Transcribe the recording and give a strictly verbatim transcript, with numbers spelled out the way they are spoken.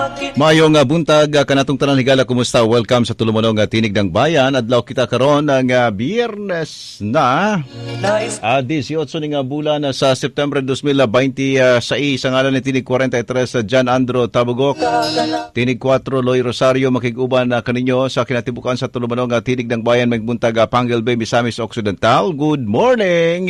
Mayong uh, buntag uh, kanatong tanan higala, kumusta? Welcome sa tulumanon nga tinig ng bayan. Adlaw kita karon ng uh, Biyernes na uh, eighteen ning uh, bulan uh, sa September twenty twenty-six. Ang ngalan ni tinig forty-three sa John Andro Tabugok. Tinig four Loy Rosario makig-uban uh, kaninyo sa kinatibukan sa tulumanon nga tinig ng bayan. May buntag uh, Pangal Bay, Misamis Occidental. Good morning.